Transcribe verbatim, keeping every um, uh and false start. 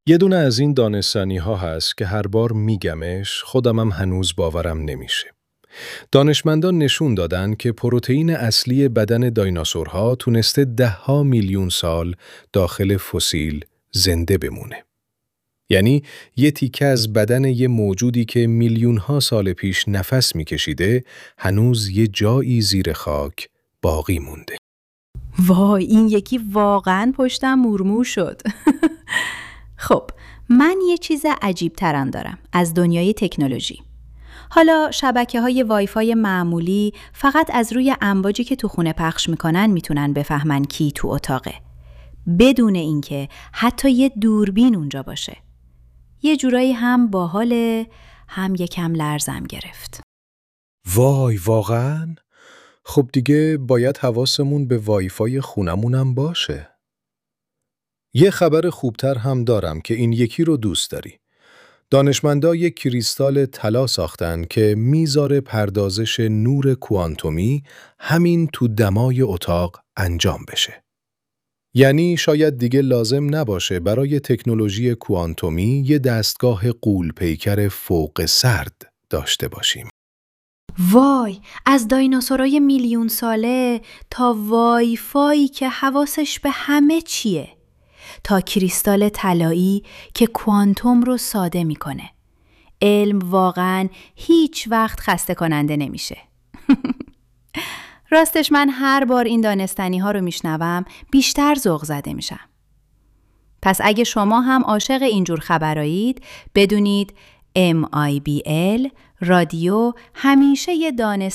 یه دونه از این دانستنی ها هست که هر بار میگمش خودمم هنوز باورم نمیشه. دانشمندان نشون دادن که پروتئین اصلی بدن دایناسورها تونسته ده ها میلیون سال داخل فسیل زنده بمونه. یعنی یه تیکه از بدن یه موجودی که میلیون ها سال پیش نفس میکشیده هنوز یه جایی زیر خاک باقی مونده. وای، این یکی واقعاً پشتم مورمور شد. خب، من یه چیز عجیب ترم دارم از دنیای تکنولوژی. حالا شبکه های وایفای معمولی فقط از روی امواجی که تو خونه پخش میکنن میتونن بفهمن کی تو اتاقه. بدون اینکه حتی یه دوربین اونجا باشه. یه جورایی هم باحاله، هم یکم لرزم گرفت. وای واقعاً؟ خب دیگه باید حواسمون به وایفای خونمونم باشه. یه خبر خوبتر هم دارم که این یکی رو دوست داری. دانشمندا یک کریستال طلا ساختن که میذاره پردازش نور کوانتومی همین تو دمای اتاق انجام بشه. یعنی شاید دیگه لازم نباشه برای تکنولوژی کوانتومی یه دستگاه غول‌پیکر فوق سرد داشته باشیم. وای، از دایناسورای میلیون ساله تا وایفایی که حواسش به همه چیه، تا کریستال طلایی که کوانتوم رو ساده میکنه. علم واقعاً هیچ وقت خسته کننده نمیشه. راستش من هر بار این دانستنی ها رو میشنوم بیشتر ذوق زده میشم. پس اگه شما هم عاشق اینجور خبرایید، بدونید ام آی بی ال رادیو همیشه یه دانستنی